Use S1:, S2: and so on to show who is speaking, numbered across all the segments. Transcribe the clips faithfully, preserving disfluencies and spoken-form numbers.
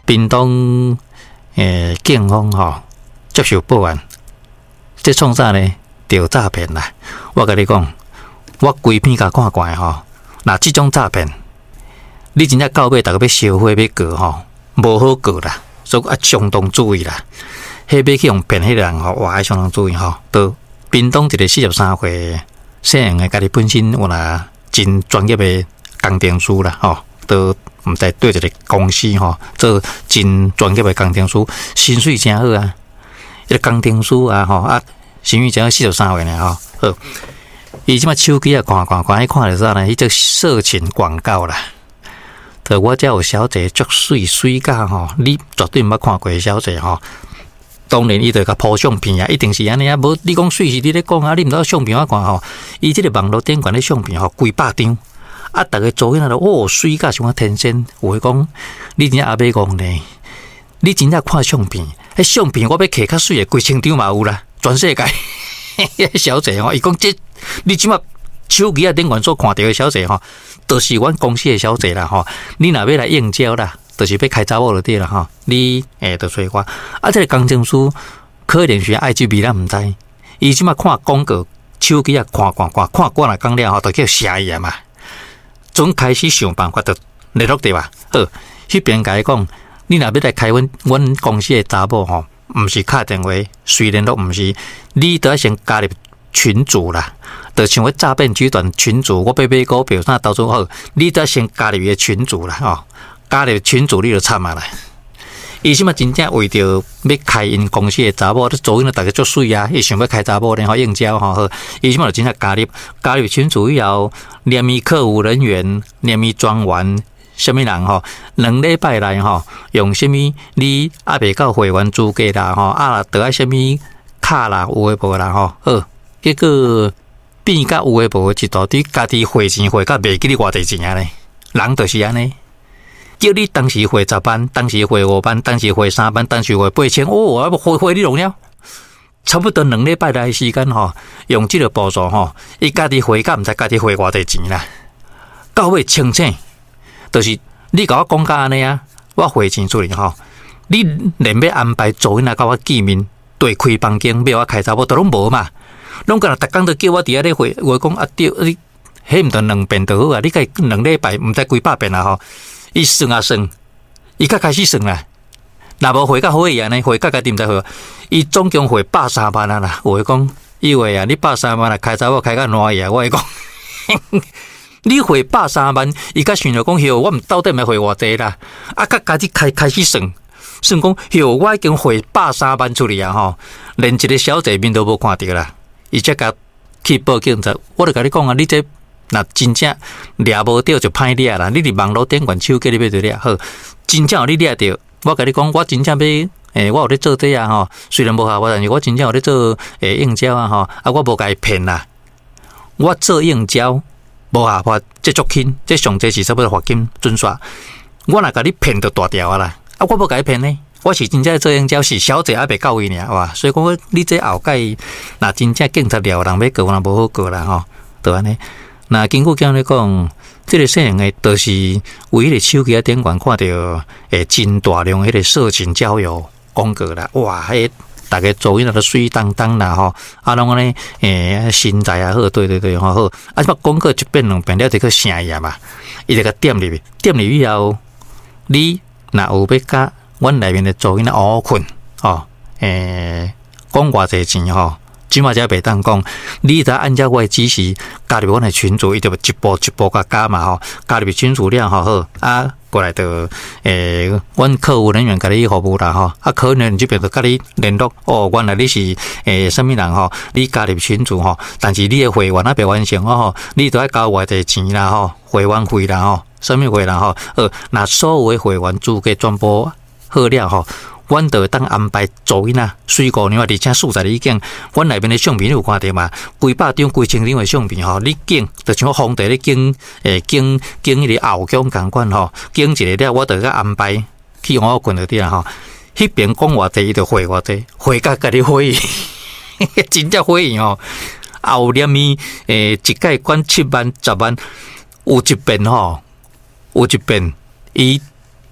S1: 屏东诶警方吼接受报案，这创啥呢？着诈骗啦！我甲你讲，我规片甲看惯吼，那即种诈骗，你真正到尾，逐个要烧火要过吼，无好过啦，所以啊相当注意啦。迄要去用骗迄个人吼，哇，相当注意吼。到屏东一个四十三岁姓杨的，家己本身有啦真专业的工程师啦吼，都毋知对一个公司吼做真专业的工程师，薪水真好啊！一个工程师啊吼啊，薪水真好，四十三岁呢吼。好，伊即摆手机啊看看看，伊看着啥呢？迄个色情广告啦。对，我遮有小姐足水水甲吼，你绝对毋捌看过小姐吼。当然，伊就甲铺相片啊，一定是安尼啊。无你讲水是你咧讲啊，你毋知相片我看吼，伊即个网络顶悬咧相片吼，几百张啊，逐个做起来哦，水甲像天仙。有诶讲，你真正阿伯讲呢，你真正看相片，迄相片我要摕较水诶，几千张嘛有啦，全世界。小姐吼，伊讲这你即马手机啊顶悬所看到诶小姐吼，都是阮公司诶小姐啦吼。你若要来应招啦。就是要开查某就对啦吼，你诶，就找我。啊，这个工程师可能是爱这味，咱毋知。伊即马看广告，手机啊看看看，看过来讲了吼，就叫邪意嘛。总开始想办法，就联络对吧？好，迄边甲伊讲，你若要来开阮阮公司诶查某吼，毋是敲电话，虽然都毋是，你都要先加入群组啦。就像我诈骗集团群组，我要买股票，那到处好，你都要先加入伊诶群组啦吼。加入群组你就惨啊啦！伊即马真正为着要开因公司诶查某，你做因大家足水啊！伊想要开查某然后应招吼，好，伊即马就真正加入加入群组以后，联系客户人员、联系专员，什么人吼？两礼拜来吼，用什么你还未到会员资格啦吼，啊，得爱什么卡啦，有诶无啦吼，好，结果变甲有诶无一大堆，家己汇钱汇甲袂记你偌济钱啊咧，人就是安尼。叫你当时汇十万，当时汇五万，当时汇三万，当时汇八千，哦，我汇汇你弄了，差不多两礼拜来时间吼，用这个步骤吼，伊家己汇，甲毋知家己汇偌济钱啦。到尾清醒，就是你甲我讲甲安尼啊，我汇钱出去吼，你连要安排做因来甲我见面，对开房间要我开查某都拢无嘛，拢干那逐工都叫我伫遐咧汇，我讲啊对，你迄毋得两遍就好啊，你甲两礼拜毋知几百遍啦吼。伊算啊算，伊才开始算啦。若无汇较好伊安尼，汇较家己毋知汇，伊总共汇百三万啊啦。我讲，以为啊，你百三万啊，开查某开较烂呀。我会讲，你汇百三万，伊甲想着讲，哟，我毋到底咪汇偌济啦？啊，甲家己开开始算，算讲，哟，我已经汇百三万出去啊吼，连一个小姐面都无看到啦。伊才甲去报警者，我就甲你讲啊，你这。那真正抓无到就歹抓啦！你伫网络顶悬手机你要就抓好，真正有你抓到，我甲你讲，我真正要诶、欸，我有咧做这啊吼，虽然无效我，但是我真正有咧做诶应招啊吼，啊我无甲伊骗啦，我做应招无效法，这足轻，这上济是差不多罚金准刷，我若甲你骗就大条啊啦，啊我无甲伊骗呢，我是真正做应招，是小姐还未到位呢，哇！所以讲你这后盖，若真正警察了人要过，若无好过啦吼，对安尼。那根据讲咧讲，这个姓杨的，都是为迄个手机啊顶悬看到诶真大量迄个色情交友广告啦，哇！迄大家做因那个水当当啦吼，啊，拢安尼诶身材啊好，对对对吼好，啊，什么广告一遍两遍了，这个声音嘛，伊就甲点入去，点入去以后，你若有要甲阮内面的做因乌困吼，诶，讲偌济钱吼。即马才袂当讲，你得按照我的指示加入阮的群组，伊就一步一步甲加嘛吼，加入群组了吼好，啊过来就诶，阮客户人员甲你服务啦吼，啊客户人员这边就甲你联络，哦，原来你是诶什么人吼，你加入群组吼，但是你的会员啊袂完成哦吼，你都要交偌济钱啦吼，会员费啦吼，什么费啦吼，呃，那所有的会员资格全部好了吼。阮就当安排做因啊，水姑娘啊，而且素材已经，阮内面的相片你有看到嘛？几百张、几千张的相片吼，你拣就像皇帝咧拣诶拣拣迄个后宫共款吼，拣一个了，我就甲安排去我困到底啦吼。迄边讲偌济，伊就回偌济，回甲家己回，真正回吼。后念伊诶，一届管七万、十万，有一遍吼，有一遍伊。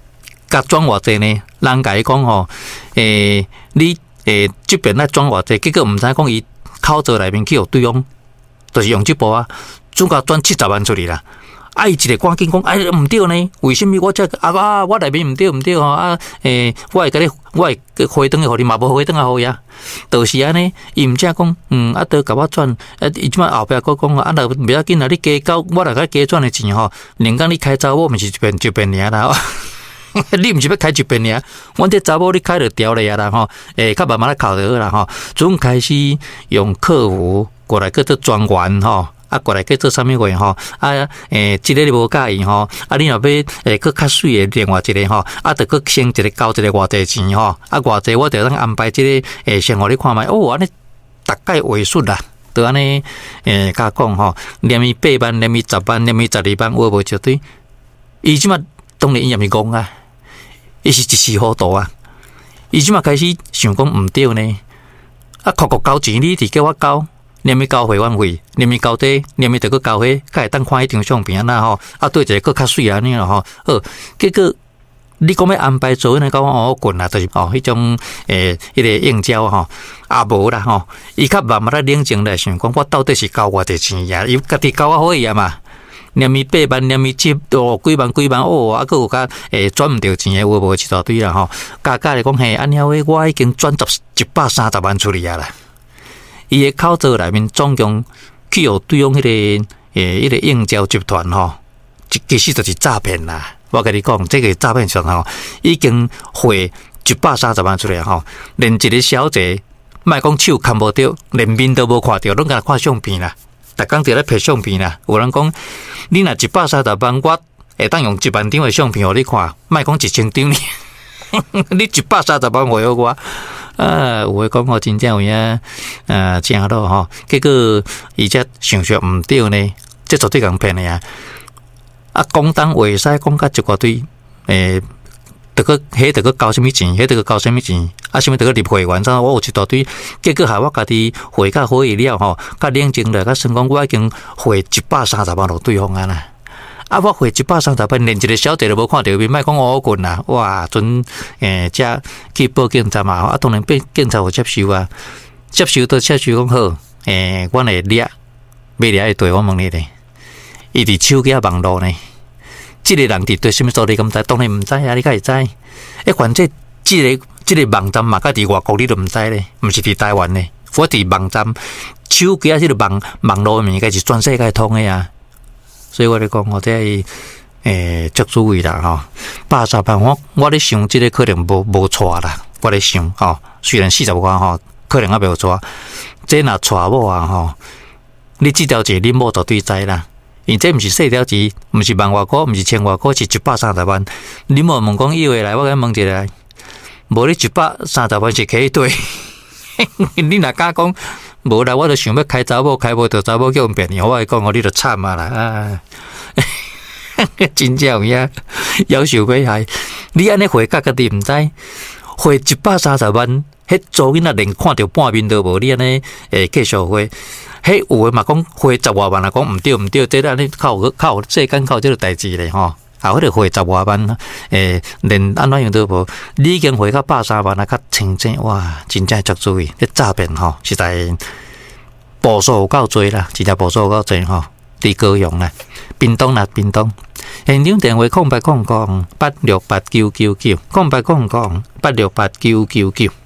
S1: 甲转偌济呢？人甲伊讲吼，诶、欸，你诶即边来转偌济，结果毋知讲伊口罩内面去互对方，就是用即部啊，总共转七十万出去啦。啊！伊一个赶紧讲，哎，毋对呢？为什么我这啊啊？我内面毋对毋对吼啊？诶、欸，我会甲你，我会回转去互你，嘛无回转啊互呀。就是安尼，伊毋则讲，嗯，啊，都甲我转，啊，伊即摆后壁佫讲，啊，若袂要紧啊，你加交，我来甲加转的钱吼，连讲你开查某，毋是一遍一遍尔啦。你毋是要开一遍尔，阮这查某你开就调咧啊啦吼，诶、欸，较慢慢来考就好啦吼。总开始用客服过来叫做专员吼。啊，过来去做啥物话吼？啊，诶，即、欸、个你无介意吼？啊，你若要诶，搁较水的另外一个吼，啊，着搁先一个交一个偌济钱吼？啊，偌济我着通安排即、這個诶，先互你看卖。哦，安尼大概话术啦，着安尼诶，甲讲吼，连伊八万，连伊十万，连伊十二万，有无绝对？伊即马当然伊也毋是讲啊，伊是一时糊涂啊。伊即马开始想讲毋对呢，啊，哭哭交钱，你伫叫我交。连咪交会员费，连咪交这，连咪着个交迄，甲会当看迄张相片啦吼，啊对一个个较水安尼咯吼，好，结果你讲要安排做呢，甲我哦滚啦，就是哦迄种诶，迄、那个应招吼，啊无啦吼，伊较慢慢来冷静来想讲，我到底是交偌济钱呀？伊家己交我好伊啊嘛，连咪八万，连咪七哦几万几万哦，啊个有甲诶转毋着钱诶，有无一大堆啦吼，加加来讲嘿，安尼话我已经转十一百三十万出去啊啦。伊个口罩内面总共去互对方迄、那个诶，迄、那个应招集团吼，其实就是诈骗啦。我甲你讲，这个诈骗上吼，已经汇一百三十万出来吼，连一个小姐，莫讲手看无着，连面都无看着，拢甲看相片啦。逐工伫咧拍相片啦。有人讲，你若一百三十万，我会当用一万张的相片互你看，莫讲一千张呢。你一百三十万回我。啊，有诶讲吼，真正有影，呃，正好吼。结果伊则想说毋对呢，这绝对共骗诶啊！啊，讲当话使讲甲一大堆，诶、欸，得个迄得个交什物钱，迄得个交什物钱，啊，什物得个入会员，怎我有一大堆，结果害我家己汇较好意了吼，较冷静了，较算讲我已经汇一百三十万落对方啊啦。啊！我汇一百三十万，连一个小弟都无看到面，莫讲我滚啦！哇，阵诶，则去报警察嘛，啊，当然被警察有接受啊，接受都接受讲好，诶，我来掠，要掠会对我问你咧，伊伫手机网络呢，即、這個人伫对什么所在咁知？当然毋知啊，你敢会知？诶，反正即、這個即、這個网站嘛，甲伫外国你都毋知咧，毋是伫台湾咧，我伫网站手机啊，即個网网络面，该是全世界通诶啊。所以我咧讲，我这诶足注意啦吼，八十万我我咧想，即个可能无无错啦。我咧想吼，虽然四十万吼，可能还袂有错，这若错某啊吼，你这条钱你某绝对知啦。因这毋是细条钱，毋是万外块，毋是千外块，是一百三十万。你莫问讲以为来，我甲问一下，无你一百三十万是可以对？你若敢讲？无啦，我就想要开查某，开无着查某叫人骗你，我来讲，我你就惨啊啦！啊，真正有影，夭寿要害。你安尼回价家己毋知，回一百三十万，迄做囡仔连看着半面都无，你安尼诶继续回，迄有诶嘛讲回十外万啊，讲毋对毋对，这安尼靠靠世间靠这个代志咧吼。啊，迄个回十外万，诶，连安怎样都无，你已经回到百三万啊，较清净哇，真正足注意，这诈骗吼，实在步数有够多啦，真正步数有够多吼，伫高雄啦，屏东啦，屏东，现场电话空八空空八六八九九九，空八空空八六八九九九。